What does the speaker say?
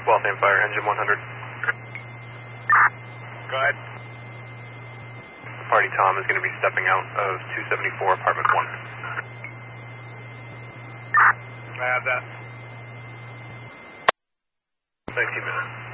Waltham Fire, engine 100. Go ahead. Party Tom is going to be stepping out of 274 apartment 1. I have that. 19 minutes.